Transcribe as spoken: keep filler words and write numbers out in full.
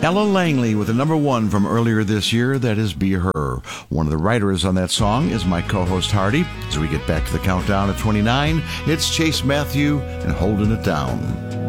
Ella Langley with a number one from earlier this year, that is Be Her. One of the writers on that song is my co-host Hardy. As we get back to the countdown at twenty-nine, it's Chase Matthew and Holding It Down.